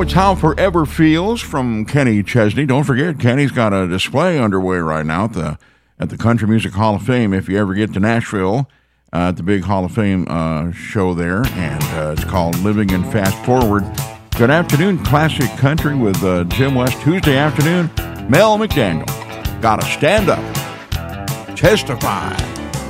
it's How Forever Feels from Kenny Chesney. Don't forget, Kenny's got a display underway right now at the Country Music Hall of Fame. If you ever get to Nashville, at the big Hall of Fame show there, and it's called Living and Fast Forward. Good afternoon, Classic Country with Jim West. Tuesday afternoon, Mel McDaniel. Gotta stand up. Testify.